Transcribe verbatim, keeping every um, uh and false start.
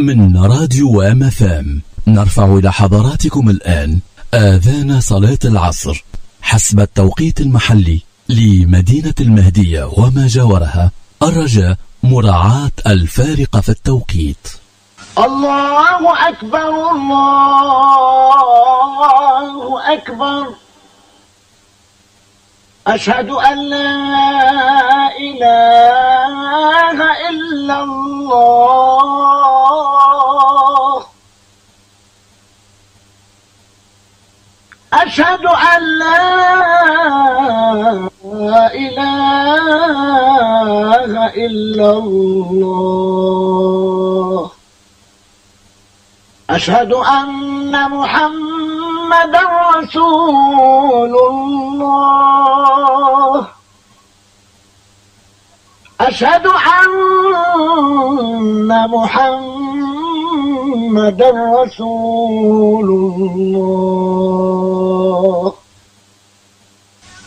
من راديو وام اف ام نرفع إلى حضراتكم الآن آذان صلاة العصر حسب التوقيت المحلي لمدينة المهدية وما جاورها، الرجاء مراعاة الفارق في التوقيت. الله أكبر الله أكبر، أشهد أن لا إله إلا الله، أشهد أن لا إله إلا الله، أشهد أن محمدا رسول الله، أشهد أن محمدا رسول الله.